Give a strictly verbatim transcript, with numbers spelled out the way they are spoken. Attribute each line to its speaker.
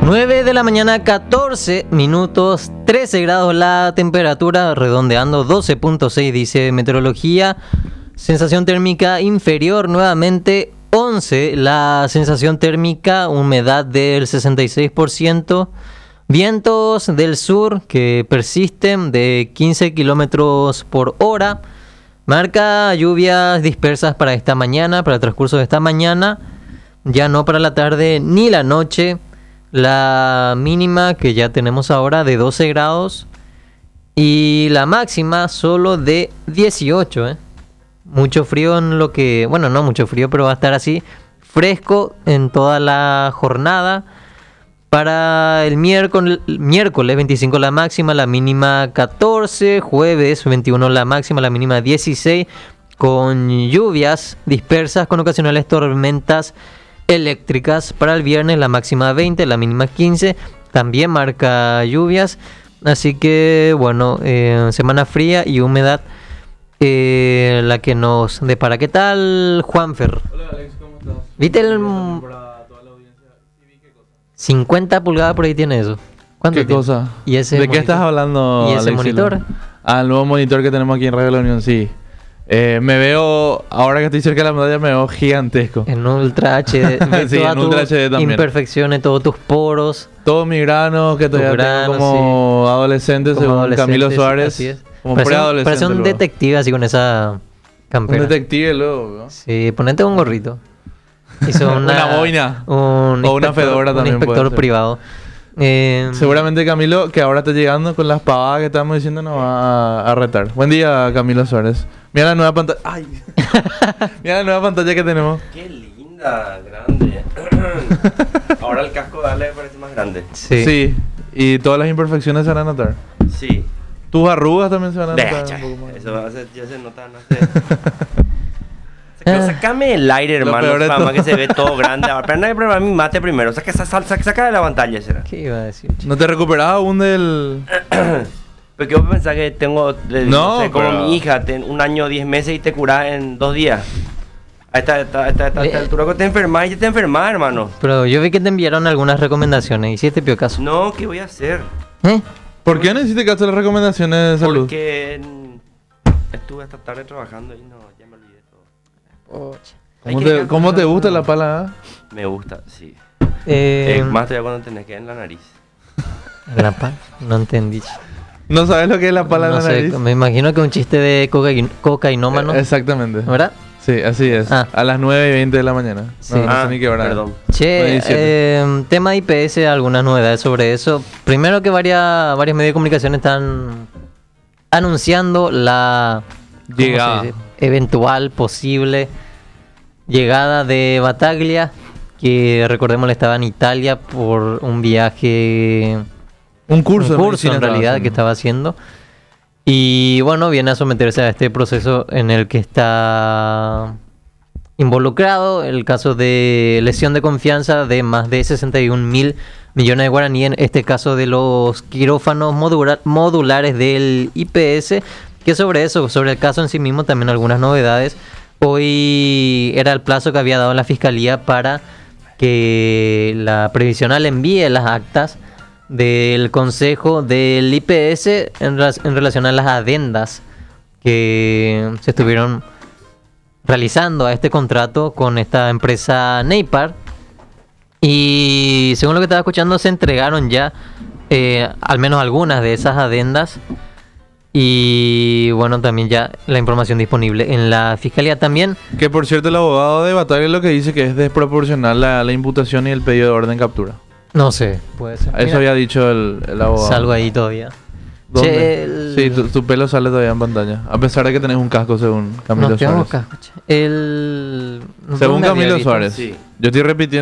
Speaker 1: nueve de la mañana, catorce minutos, trece grados la temperatura, redondeando doce punto seis dice meteorología. Sensación térmica inferior nuevamente once, la sensación térmica, humedad del sesenta y seis por ciento. Vientos del sur que persisten de quince kilómetros por hora. Marca lluvias dispersas para esta mañana, para el transcurso de esta mañana. Ya no para la tarde ni la noche. La mínima que ya tenemos ahora de doce grados. Y la máxima solo de dieciocho. ¿eh? Mucho frío en lo que... Bueno, no mucho frío, pero va a estar así. Fresco en toda la jornada. Para el miércoles, miércoles veinticinco la máxima, la mínima catorce. Jueves veintiuno la máxima, la mínima dieciséis. Con lluvias dispersas con ocasionales tormentas eléctricas. Para el viernes la máxima veinte, la mínima quince. También marca lluvias. Así que bueno, eh, semana fría y humedad eh, la que nos depara. ¿Qué tal, Juanfer?
Speaker 2: Hola Alex, ¿cómo estás?
Speaker 1: ¿Viste el cincuenta pulgadas por ahí tiene eso? ¿Cuánto
Speaker 2: ¿Qué
Speaker 1: tiene?
Speaker 2: cosa?
Speaker 1: ¿Y ese
Speaker 2: ¿De qué
Speaker 1: monitor?
Speaker 2: estás hablando,
Speaker 1: ¿Y ese
Speaker 2: Alex?
Speaker 1: monitor?
Speaker 2: Ah, el nuevo monitor que tenemos aquí en Radio La Unión, sí. Eh, me veo, ahora que estoy cerca de la pantalla, me veo gigantesco.
Speaker 1: En Ultra H D. Ve
Speaker 2: Sí,
Speaker 1: todas
Speaker 2: en Ultra
Speaker 1: tus
Speaker 2: H D también.
Speaker 1: imperfecciones, todos tus poros.
Speaker 2: Todos mis granos que todavía
Speaker 1: granos,
Speaker 2: tengo como adolescente,
Speaker 1: Como
Speaker 2: según
Speaker 1: adolescentes,
Speaker 2: Camilo Suárez.
Speaker 1: así es.
Speaker 2: Como
Speaker 1: Parece un,
Speaker 2: preadolescente.
Speaker 1: parece un
Speaker 2: luego.
Speaker 1: detective así con esa
Speaker 2: Un
Speaker 1: campera.
Speaker 2: detective luego, ¿no?
Speaker 1: Sí, ponete un gorrito. Hizo una,
Speaker 2: Una boina.
Speaker 1: Un
Speaker 2: O una
Speaker 1: inspector-
Speaker 2: fedora
Speaker 1: un
Speaker 2: también puede
Speaker 1: inspector
Speaker 2: ser.
Speaker 1: privado. Eh,
Speaker 2: Seguramente Camilo, que ahora está llegando con las pavadas que estamos diciendo, nos va a, a retar. Buen día, Camilo Suárez. Mira la nueva pantalla. ¡Ay! Mira la nueva pantalla que tenemos.
Speaker 3: Qué linda, grande. Ahora el casco de Ale parece más grande.
Speaker 1: sí.
Speaker 2: Sí. Y todas las imperfecciones se van a notar.
Speaker 3: Sí.
Speaker 2: Tus arrugas también se van a
Speaker 3: De
Speaker 2: notar.
Speaker 3: hecho,
Speaker 2: un poco más.
Speaker 3: eso va a ser- ya se nota, no sé. Saca- Sácame el aire,
Speaker 2: Lo
Speaker 3: hermano,
Speaker 2: peor de
Speaker 3: para
Speaker 2: todo.
Speaker 3: más que se ve todo grande. Ahora, pero no hay problema, mi mate primero. Saca esa salsa, saca de la pantalla, será.
Speaker 1: ¿Qué iba a decir? chico?
Speaker 2: ¿No te recuperas aún del...?
Speaker 3: Porque vos pensás que tengo, de-
Speaker 2: No,
Speaker 3: no sé, como
Speaker 2: pero-
Speaker 3: mi hija, ten un año, diez meses y te curás en dos días. A esta, esta, esta, esta, esta
Speaker 1: Eh.
Speaker 3: altura que te enfermas y ya te enfermas, hermano.
Speaker 1: Pero yo vi que te enviaron algunas recomendaciones. ¿Hiciste pio caso?
Speaker 3: No, ¿qué voy a hacer?
Speaker 1: ¿Eh?
Speaker 2: ¿Por qué no hiciste caso a las recomendaciones de salud?
Speaker 3: Porque mm, estuve hasta tarde trabajando y no, ya me olvidé todo. Hay
Speaker 2: ¿Cómo
Speaker 3: que
Speaker 2: te, cómo te
Speaker 3: calcular,
Speaker 2: gusta
Speaker 3: no.
Speaker 2: la pala? ah?
Speaker 3: Me gusta, sí.
Speaker 1: Eh,
Speaker 3: Eh, más todavía cuando tenés que en la nariz.
Speaker 1: la pa- No entendí.
Speaker 2: ¿No sabes lo que es la pala
Speaker 1: No
Speaker 2: en la
Speaker 1: sé,
Speaker 2: nariz?
Speaker 1: me imagino que un chiste de cocain- cocainómano.
Speaker 2: Eh, Exactamente.
Speaker 1: ¿Verdad?
Speaker 2: Sí, así es.
Speaker 1: Ah.
Speaker 2: A las nueve y veinte de la mañana.
Speaker 1: Sí.
Speaker 2: No, no
Speaker 3: Ah,
Speaker 2: sé ni qué hora.
Speaker 3: perdón.
Speaker 1: Che,
Speaker 2: nueve y siete.
Speaker 1: eh, tema I P S, algunas novedades sobre eso. Primero que varias, varios medios de comunicación están anunciando la ¿cómo se
Speaker 2: Llegada.
Speaker 1: dice? Eventual, posible llegada de Battaglia, que recordemos estaba en Italia por un viaje,
Speaker 2: Un curso.
Speaker 1: un
Speaker 2: de
Speaker 1: curso
Speaker 2: medicina
Speaker 1: en realidad
Speaker 2: estaba
Speaker 1: que
Speaker 2: haciendo.
Speaker 1: estaba haciendo. Y bueno, viene a someterse a este proceso en el que está involucrado el caso de lesión de confianza de más de sesenta y un mil millones de guaraní, en este caso de los quirófanos modula- modulares del I P S, que sobre eso, sobre el caso en sí mismo, también algunas novedades. Hoy era el plazo que había dado la Fiscalía para que la previsional envíe las actas del Consejo del I P S en, rela- en relación a las adendas que se estuvieron realizando a este contrato con esta empresa Neipar. Y según lo que estaba escuchando, se entregaron ya eh, al menos algunas de esas adendas. Y bueno, también ya la información disponible en la Fiscalía también.
Speaker 2: Que por cierto, el abogado de Bataglia lo que dice que es desproporcional la, la imputación y el pedido de orden captura.
Speaker 1: No sé, puede ser.
Speaker 2: Eso
Speaker 1: Mira,
Speaker 2: había dicho el, el abogado.
Speaker 1: salgo ahí todavía.
Speaker 2: ¿Dónde?
Speaker 1: Che, el-
Speaker 2: Sí, tu, tu pelo sale todavía en pantalla. A pesar de que tenés un casco según Camilo
Speaker 1: Nos
Speaker 2: Suárez.
Speaker 1: quedamos casco, che. El...
Speaker 2: Según
Speaker 1: ¿dónde había
Speaker 2: Camilo
Speaker 1: visto?
Speaker 2: Suárez.
Speaker 3: Sí.
Speaker 2: Yo estoy repitiendo.